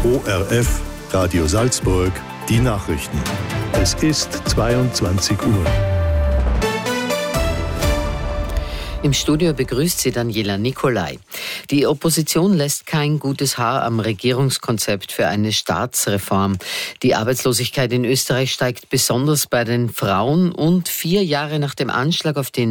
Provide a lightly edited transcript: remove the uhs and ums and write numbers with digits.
ORF, Radio Salzburg, die Nachrichten. Es ist 22 Uhr. Im Studio begrüßt sie Daniela Nicolai. Die Opposition lässt kein gutes Haar am Regierungskonzept für eine Staatsreform. Die Arbeitslosigkeit in Österreich steigt besonders bei den Frauen und 4 Jahre nach dem Anschlag auf den